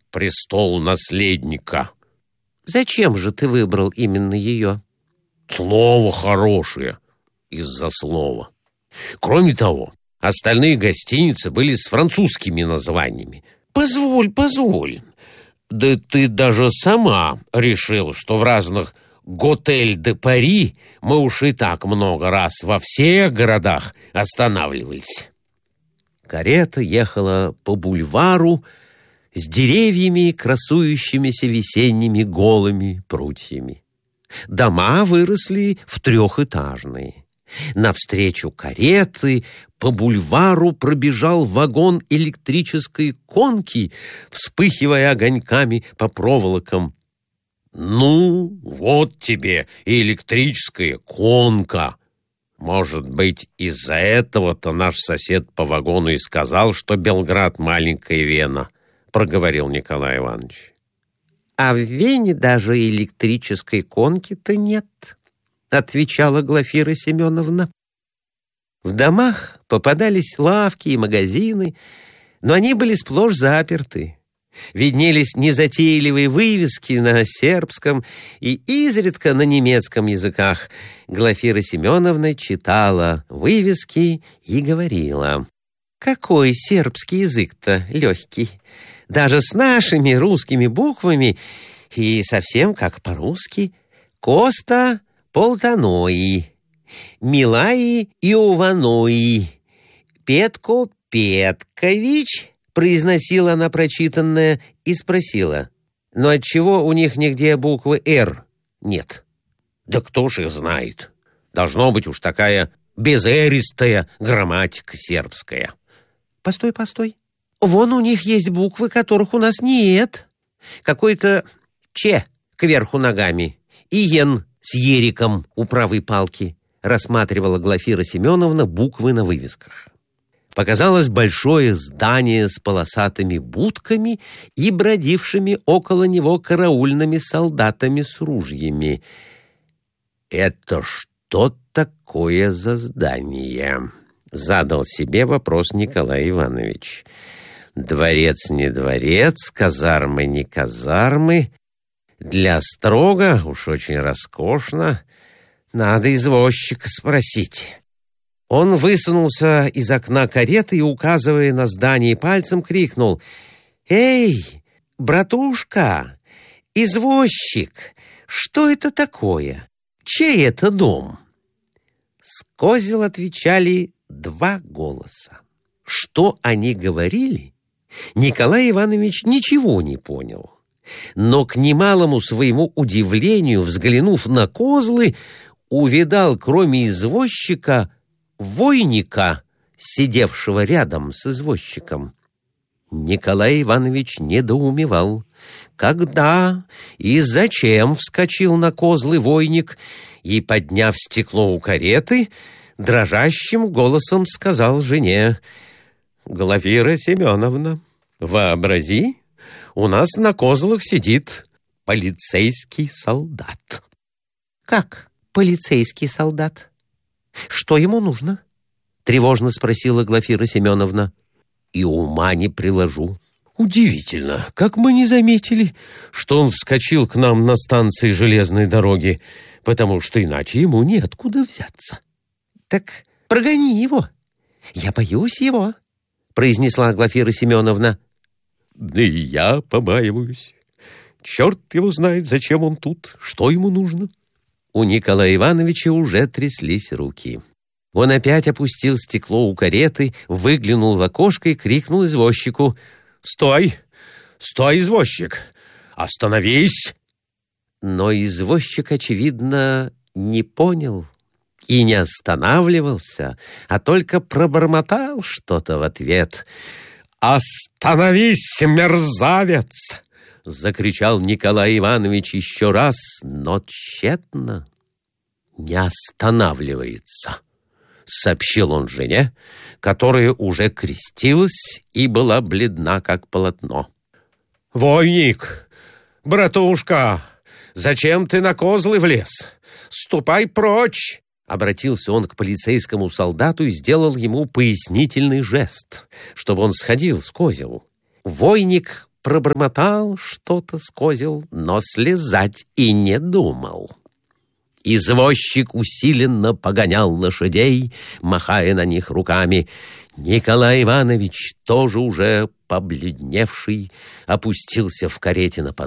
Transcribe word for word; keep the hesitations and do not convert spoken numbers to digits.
престол наследника. Зачем же ты выбрал именно ее? Слово хорошее из-за слова. Кроме того, остальные гостиницы были с французскими названиями. Позволь, позволь. Да ты даже сама решил, что в разных «Готель де Пари» мы уж и так много раз во всех городах останавливались. Карета ехала по бульвару с деревьями, красующимися весенними голыми прутьями. Дома выросли в трехэтажные. Навстречу кареты по бульвару пробежал вагон электрической конки, вспыхивая огоньками по проволокам. «Ну, вот тебе и электрическая конка. Может быть, из-за этого-то наш сосед по вагону и сказал, что Белград — маленькая Вена», — проговорил Николай Иванович. «А в Вене даже электрической конки-то нет», — отвечала Глафира Семеновна. В домах попадались лавки и магазины, но они были сплошь заперты. Виднелись незатейливые вывески на сербском и изредка на немецком языках. Глафира Семеновна читала вывески и говорила: «Какой сербский язык-то легкий! Даже с нашими русскими буквами и совсем как по-русски. Коста Полтанои, Милаи Иованои, Петко Петкович», произносила она прочитанное и спросила: «Но отчего у них нигде буквы «Р» нет?» «Да кто ж их знает? Должно быть уж такая безэристая грамматика сербская». «Постой, постой. Вон у них есть буквы, которых у нас нет. Какой-то «Ч» кверху ногами и «Ен» с ериком у правой палки», рассматривала Глафира Семеновна буквы на вывесках. Показалось большое здание с полосатыми будками и бродившими около него караульными солдатами с ружьями. «Это что такое за здание?» — задал себе вопрос Николай Иванович. «Дворец не дворец, казармы не казармы. Для строга уж очень роскошно. Надо извозчика спросить». Он высунулся из окна кареты и, указывая на здание пальцем, крикнул: «Эй, братушка, извозчик, что это такое? Чей это дом?» С козел отвечали два голоса. Что они говорили, Николай Иванович ничего не понял. Но к немалому своему удивлению, взглянув на козлы, увидал, кроме извозчика, войника, сидевшего рядом с извозчиком. Николай Иванович недоумевал, когда и зачем вскочил на козлы войник, и, подняв стекло у кареты, дрожащим голосом сказал жене: «Глафира Семеновна, вообрази, у нас на козлах сидит полицейский солдат». «Как полицейский солдат? Что ему нужно?» — тревожно спросила Глафира Семеновна. «И ума не приложу. Удивительно, как мы не заметили, что он вскочил к нам на станции железной дороги, потому что иначе ему неоткуда взяться». «Так прогони его. Я боюсь его», — произнесла Глафира Семеновна. «Да и я побаиваюсь. Черт его знает, зачем он тут, что ему нужно». У Николая Ивановича уже тряслись руки. Он опять опустил стекло у кареты, выглянул в окошко и крикнул извозчику: «Стой! Стой, извозчик! Остановись!» Но извозчик, очевидно, не понял и не останавливался, а только пробормотал что-то в ответ. «Остановись, мерзавец!» — закричал Николай Иванович еще раз, но тщетно. «Не останавливается», — сообщил он жене, которая уже крестилась и была бледна, как полотно. «Войник, братушка, зачем ты на козлы влез? Ступай прочь!» Обратился он к полицейскому солдату и сделал ему пояснительный жест, чтобы он сходил с козел. Войник пробормотал что-то с козел, но слезать и не думал. Извозчик усиленно погонял лошадей, махая на них руками. Николай Иванович, тоже уже побледневший, опустился в карете на подножку.